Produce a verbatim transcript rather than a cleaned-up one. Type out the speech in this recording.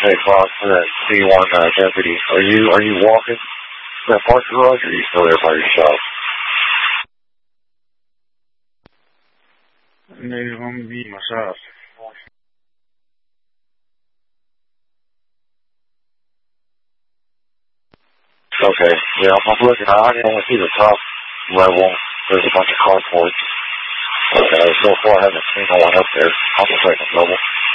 Hey, Fox, that C one uh, deputy, are you are you walking to that park garage, or are you still there by yourself? Nee, gewoon wie myself. Okay, yeah, I'm looking. I can only see the top level. There's a bunch of carports. Okay, so far I haven't seen no one up there. I'm just taking level.